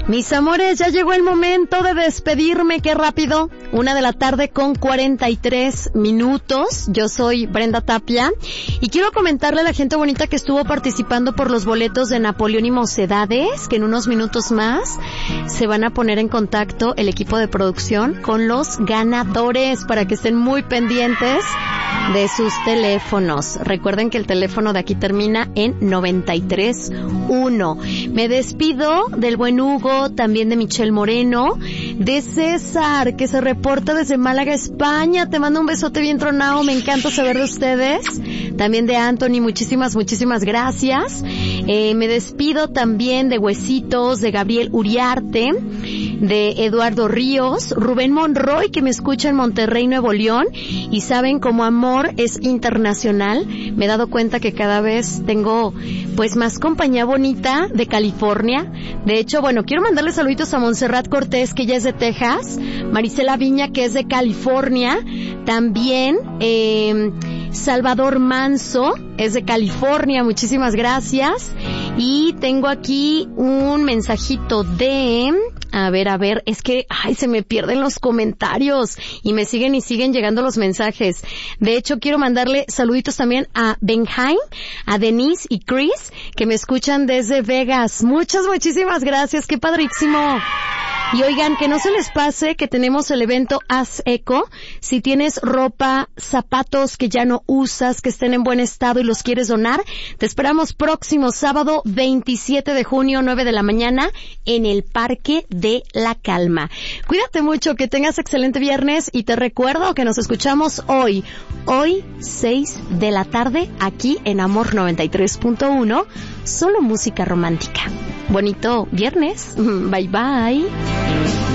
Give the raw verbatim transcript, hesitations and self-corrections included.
Mis amores, ya llegó el momento de despedirme, qué rápido. Una de la tarde con cuarenta y tres minutos. Yo soy Brenda Tapia y quiero comentarle a la gente bonita que estuvo participando por los boletos de Napoleón y Mocedades, que en unos minutos más se van a poner en contacto el equipo de producción con los ganadores para que estén muy pendientes de sus teléfonos. Recuerden que el teléfono de aquí termina en noventa y tres uno. Me despido del buen Hugo, también de Michelle Moreno, de César, que se reporta desde Málaga, España. Te mando un besote bien tronado, me encanta saber de ustedes. También de Anthony, muchísimas, muchísimas gracias. Eh, me despido también de Huesitos, de Gabriel Uriarte, de Eduardo Ríos, Rubén Monroy, que me escucha en Monterrey, Nuevo León, y saben, como amor es internacional, me he dado cuenta que cada vez tengo pues más compañía bonita de California. De hecho, bueno, quiero mandarle saluditos a Montserrat Cortés, que ya es de Texas, Marisela Viña, que es de California, también eh, Salvador Manso es de California, muchísimas gracias. Y tengo aquí un mensajito de... A ver, a ver, es que, ay, se me pierden los comentarios y me siguen y siguen llegando los mensajes. De hecho, quiero mandarle saluditos también a Benjamin, a Denise y Chris, que me escuchan desde Vegas. Muchas, muchísimas gracias, qué padrísimo. Y oigan, que no se les pase que tenemos el evento Haz Eco. Si tienes ropa, zapatos que ya no usas, que estén en buen estado y los quieres donar, te esperamos próximo sábado veintisiete de junio, nueve de la mañana, en el Parque de la Calma. Cuídate mucho, que tengas excelente viernes y te recuerdo que nos escuchamos hoy, hoy seis de la tarde, aquí en Amor noventa y tres punto uno, solo música romántica. Bonito viernes, bye bye.